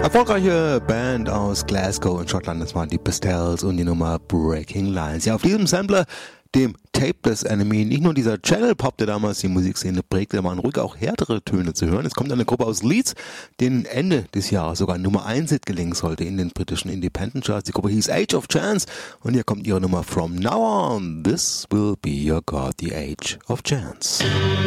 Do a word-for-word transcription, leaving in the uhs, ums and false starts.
Erfolgreiche Band aus Glasgow in Schottland, das waren die Pastels und die Nummer Breaking Lines. Ja, auf diesem Sampler, dem Tapeless Enemy, nicht nur dieser Channel Pop, der damals die Musikszene prägte, da waren ruhig auch härtere Töne zu hören. Es kommt eine Gruppe aus Leeds, denen Ende des Jahres sogar ein Nummer eins Hit gelingen sollte in den britischen Independent Charts. Die Gruppe hieß Age of Chance und hier kommt ihre Nummer From Now On. This will be your God, the Age of Chance.